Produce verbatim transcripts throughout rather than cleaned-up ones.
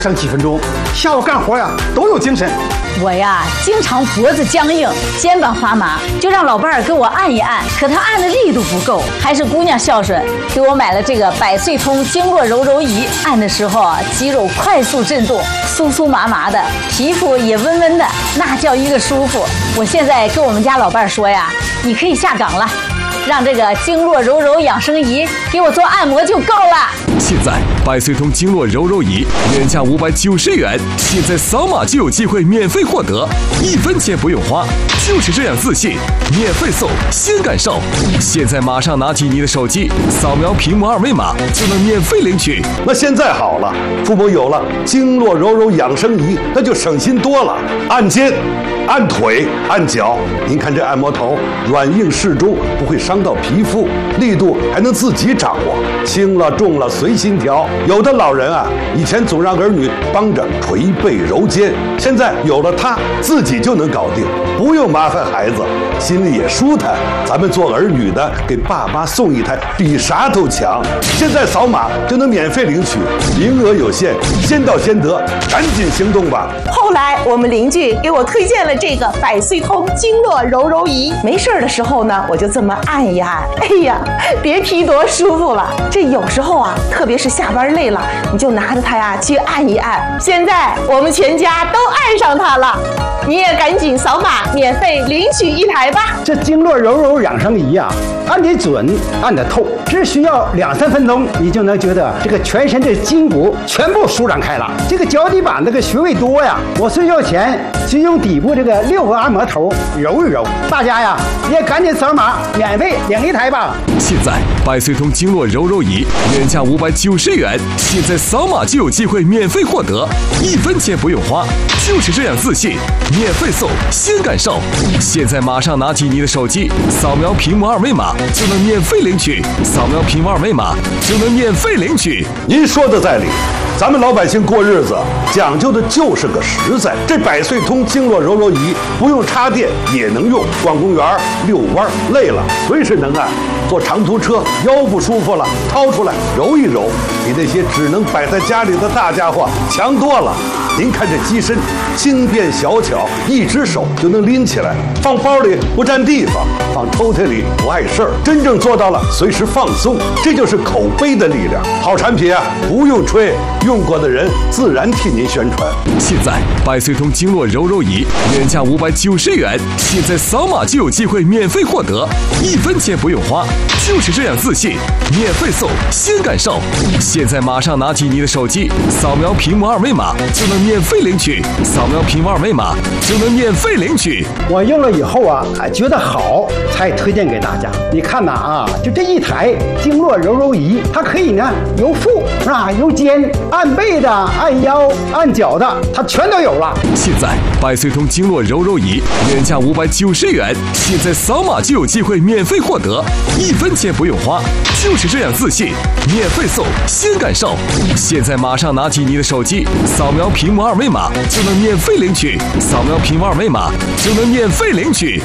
上几分钟，下午干活呀都有精神。 我呀，经常脖子僵硬，肩膀发麻，就让老伴儿给我按一按，可他按的力度不够，还是姑娘孝顺，给我买了这个百岁通经络柔柔仪，按的时候啊，肌肉快速震动，酥酥麻麻的，皮肤也温温的，那叫一个舒服。我现在跟我们家老伴儿说呀，你可以下岗了。让这个经络柔柔养生仪给我做按摩就够了。 现在百岁通经络柔柔仪原价五百九十元，现在扫码就有机会免费获得，一分钱不用花，就是这样自信，免费送，先感受。现在马上拿起你的手机，扫描屏幕二维码就能免费领取。 那现在好了，父母有了经络柔柔养生仪，那就省心多了。按肩、按腿、按脚，您看这按摩头软硬适中，不会伤到皮肤，力度还能自己掌握，轻了重了随心调。有的老人啊，以前总让儿女帮着捶背揉肩，现在有了它，自己就能搞定，不用麻烦孩子，心里也舒坦。咱们做儿女的，给爸妈送一台比啥都强。现在扫码就能免费领取，名额有限，先到先得，赶紧行动吧。 后来我们邻居给我推荐了这个百岁通经络柔柔仪，没事的时候呢，我就这么按一按，哎呀，别提多舒服了。这有时候啊，特别是下班累了，你就拿着它呀去按一按。现在我们全家都爱上它了，你也赶紧扫码免费领取一台吧。 这经络柔柔养生仪啊，按得准，按得透，只需要两三分钟，你就能觉得这个全身的筋骨全部舒展开了。这个脚底板这个穴位多呀，我睡觉前就用底部这个六个按摩头揉一揉。大家呀，也赶紧扫码免费领一台吧。 现在百岁通经络柔柔仪原价五百九十元，现在扫码就有机会免费获得，一分钱不用花，就是这样自信，免费送，先感受。现在马上拿起你的手机，扫描屏幕二维码就能免费领取，扫描屏幕二维码就能免费领取。 您说的在理，咱们老百姓过日子讲究的就是个实在。这百岁通经络柔柔仪不用插电也能用，逛公园遛弯累了随时能按，坐长途车腰不舒服了掏出来揉一揉，比那些只能摆在家里的大家伙强多了。您看这机身轻便小巧，一只手就能拎起来，放包里不占地方，放抽屉里不碍事儿，真正做到了随时放松，这就是口碑的力量。好产品啊，不用吹，用过的人自然替您宣传。 现在百岁通经络柔柔仪原价五百九十元，现在扫码就有机会免费获得，一分钱不用花，就是这样自信，免费送，先感受。现在马上拿起你的手机，扫描屏幕二维码就能免费领取，扫描屏幕二维码就能免费领取。 我用了以后啊，觉得好，才推荐给大家。你看呐啊，就这一台经络柔柔仪，它可以呢由腹是吧，由肩按背的、按腰、按脚的，它全都有了。 现在百岁通经络柔柔仪原价五百九十元，现在扫码就有机会免费获得，一分钱不用花，就是这样自信，免费送，先感受。现在马上拿起你的手机，扫描屏幕二维码就能免费领取，扫描屏幕二维码就能免费领取。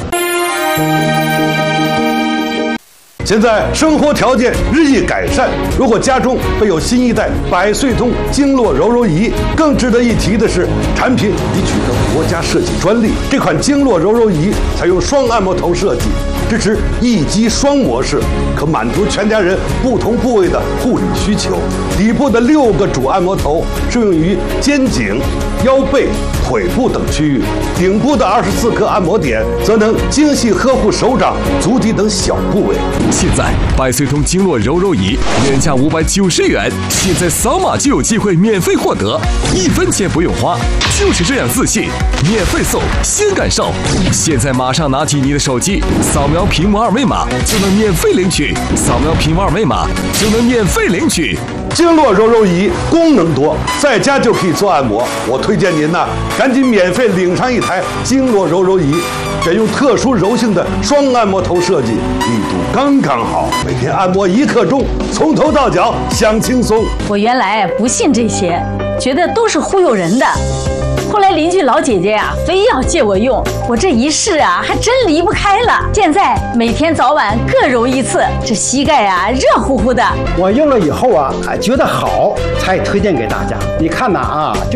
现在生活条件日益改善，如果家中备有新一代百岁通经络柔柔仪，更值得一提的是，产品已取得国家设计专利。这款经络柔柔仪采用双按摩头设计，支持一机双模式，可满足全家人不同部位的护理需求。底部的六个主按摩头适用于肩颈、腰背、腿部等区域，顶部的二十四颗按摩点则能精细呵护手掌、足底等小部位。 现在百岁通经络柔柔仪原价五百九十元，现在扫码就有机会免费获得，一分钱不用花，就是这样自信，免费送，先感受。现在马上拿起你的手机，扫描屏幕二维码就能免费领取，扫描屏幕二维码就能免费领取。 经络柔柔仪功能多，在家就可以做按摩。我推荐您呐，赶紧免费领上一台经络柔柔仪，选用特殊柔性的双按摩头设计，力度刚刚好，每天按摩一刻钟，从头到脚享轻松。 我原来不信这些，觉得都是忽悠人的。 后来邻居老姐姐呀、啊，非要借我用，我这一试啊，还真离不开了。现在每天早晚各揉一次，这膝盖啊热乎乎的。 我用了以后啊，觉得好，才推荐给大家。你看呐啊。